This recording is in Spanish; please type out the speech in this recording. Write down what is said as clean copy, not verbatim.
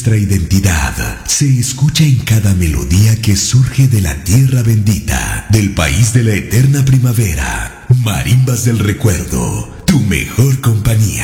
nuestra identidad se escucha en cada melodía que surge de la tierra bendita, del país de la eterna primavera. Marimbas del recuerdo, tu mejor compañía.